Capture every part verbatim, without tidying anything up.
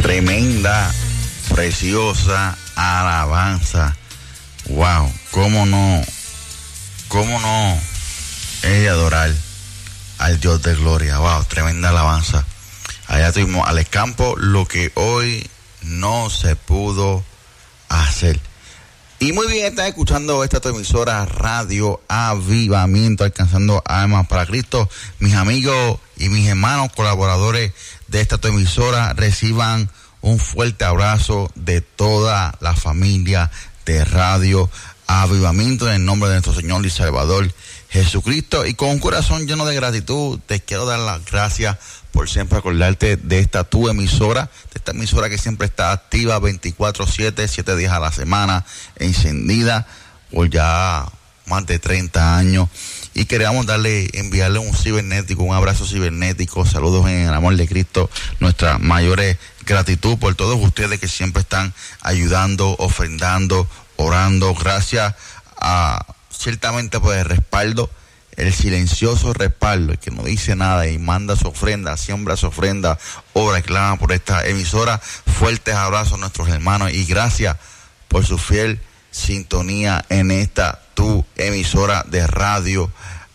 Tremenda, preciosa alabanza. Wow, cómo no, cómo no es de adorar al Dios de gloria. Wow, tremenda alabanza. Allá tuvimos al Campo, lo que hoy no se pudo hacer. Y muy bien, estás escuchando esta tu emisora Radio Avivamiento, alcanzando almas para Cristo. Mis amigos y mis hermanos colaboradores de esta tu emisora, reciban un fuerte abrazo de toda la familia de Radio Avivamiento en el nombre de nuestro Señor y Salvador Jesucristo. Y con un corazón lleno de gratitud, te quiero dar las gracias por siempre acordarte de esta tu emisora, de esta emisora que siempre está activa veinticuatro siete, siete días a la semana, encendida por ya más de treinta años. Y queríamos darle, enviarle un cibernético, un abrazo cibernético, saludos en el amor de Cristo, nuestra mayor gratitud por todos ustedes que siempre están ayudando, ofrendando, orando. Gracias a, ciertamente por el respaldo, el silencioso respaldo, el que no dice nada y manda su ofrenda, siembra su ofrenda, obra y clama por esta emisora. Fuertes abrazos a nuestros hermanos y gracias por su fiel sintonía en esta tu emisora de Radio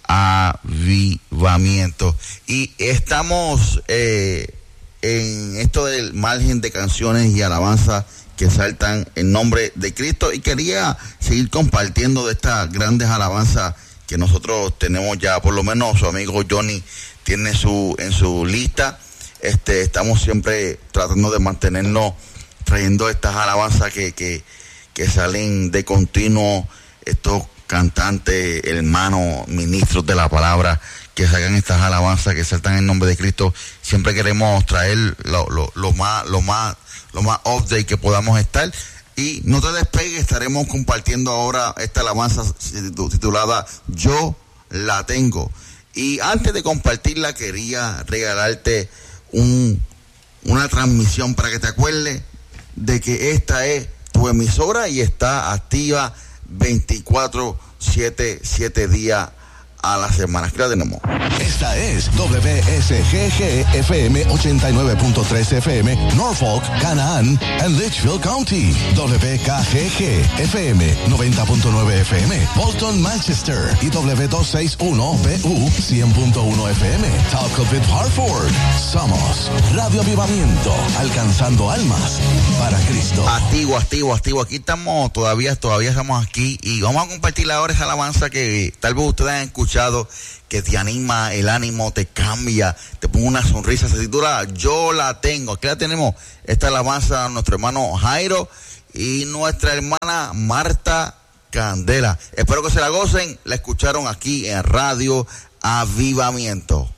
Avivamiento. Y estamos eh, en esto del margen de canciones y alabanzas que saltan en nombre de Cristo, y quería seguir compartiendo de estas grandes alabanzas que nosotros tenemos ya. Por lo menos su amigo Johnny tiene su en su lista. Este estamos siempre tratando de mantenernos trayendo estas alabanzas que, que, que salen de continuo, estos cantantes, hermanos, ministros de la palabra, que sacan estas alabanzas que saltan en nombre de Cristo. Siempre queremos traer lo, lo, lo más, lo más, lo más update que podamos estar. Y no te despegues, estaremos compartiendo ahora esta alabanza titulada Yo la tengo. Y antes de compartirla, quería regalarte un, una transmisión para que te acuerdes de que esta es tu emisora y está activa veinticuatro siete, siete días a la semana. ¿Qué la tenemos? Esta es W S G G F M ochenta y nueve punto tres F M, Norfolk, Canaan and Litchfield County. W K G G F M noventa punto nueve F M, Bolton, Manchester. Y W doscientos sesenta y uno B U cien punto uno F M, Talcott, Hartford. Somos Radio Avivamiento, alcanzando almas para Cristo. Activo, activo, activo. Aquí estamos, todavía, todavía estamos aquí. Y vamos a compartir ahora esa alabanza que tal vez ustedes han escuchado, que te anima, el ánimo te cambia, te pone una sonrisa. Se titula Yo la tengo. Aquí la tenemos, esta alabanza, nuestro hermano Jairo y nuestra hermana Marta Candela. Espero que se la gocen. La escucharon aquí en Radio Avivamiento.